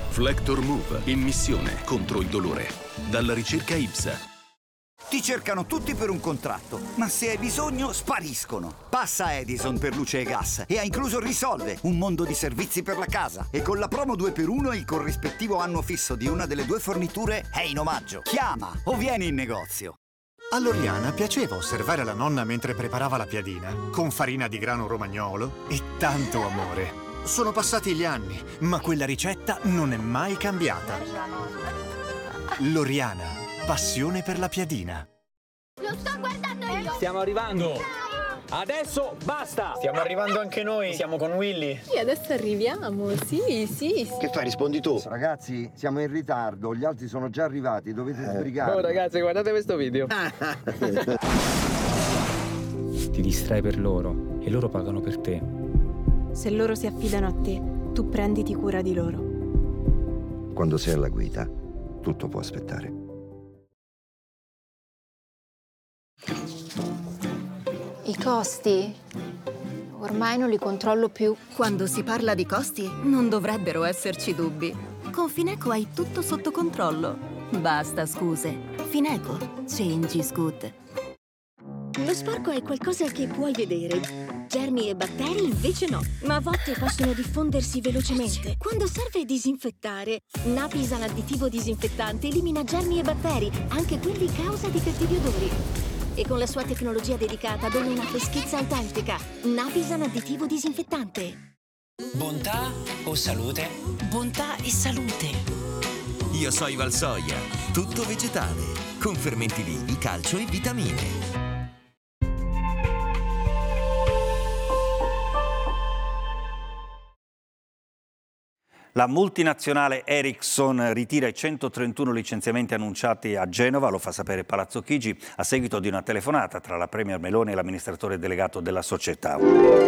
Flector Move, in missione contro il dolore. Dalla ricerca IPSA. Ti cercano tutti per un contratto, ma se hai bisogno spariscono. Passa a Edison per luce e gas e ha incluso Risolve, un mondo di servizi per la casa. E con la promo 2x1 il corrispettivo anno fisso di una delle 2 forniture è in omaggio. Chiama o vieni in negozio. A Loriana piaceva osservare la nonna mentre preparava la piadina, con farina di grano romagnolo e tanto amore. Sono passati gli anni, ma quella ricetta non è mai cambiata. Loriana, passione per la piadina. Lo sto guardando io! Stiamo arrivando! Adesso basta! Stiamo arrivando anche noi, siamo con Willy. Sì, adesso arriviamo, sì. Che fai, rispondi tu? Ragazzi, siamo in ritardo, gli altri sono già arrivati, dovete sbrigarvi. Oh ragazzi, guardate questo video. Ti distrai per loro e loro pagano per te. Se loro si affidano a te, tu prenditi cura di loro. Quando sei alla guida, tutto può aspettare. I costi? Ormai non li controllo più. Quando si parla di costi, non dovrebbero esserci dubbi. Con Fineco hai tutto sotto controllo. Basta scuse. Fineco. Change is good. Lo sporco è qualcosa che puoi vedere. Germi e batteri invece no, ma a volte possono diffondersi velocemente. Quando serve disinfettare, Napisan additivo disinfettante elimina germi e batteri, anche quelli causa di cattivi odori. E con la sua tecnologia dedicata dona una freschezza autentica. Napisan additivo disinfettante. Bontà o salute? Bontà e salute. Io sono Valsoia, tutto vegetale, con fermenti vivi, calcio e vitamine. La multinazionale Ericsson ritira i 131 licenziamenti annunciati a Genova, lo fa sapere Palazzo Chigi, a seguito di una telefonata tra la Premier Meloni e l'amministratore delegato della società.